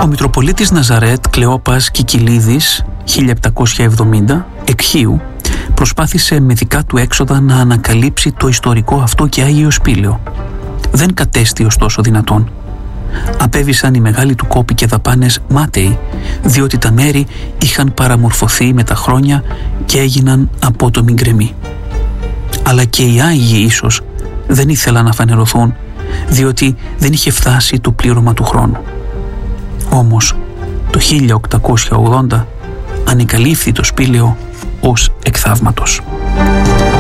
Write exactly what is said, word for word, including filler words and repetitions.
Ο Μητροπολίτης Ναζαρέτ Κλεόπας Κικιλίδης χίλια επτακόσια εβδομήντα εκ Χίου προσπάθησε με δικά του έξοδα να ανακαλύψει το ιστορικό αυτό και Άγιο Σπήλαιο. Δεν κατέστη ωστόσο δυνατόν. Απέβησαν οι μεγάλοι του κόποι και δαπάνες μάταιοι, διότι τα μέρη είχαν παραμορφωθεί με τα χρόνια και έγιναν απότομοι γκρεμοί. Αλλά και οι Άγιοι ίσως δεν ήθελαν να φανερωθούν, διότι δεν είχε φτάσει το πλήρωμα του χρόνου. Όμως το χίλια οκτακόσια ογδόντα ανεκαλύφθη το σπήλαιο ως εκ θαύματος.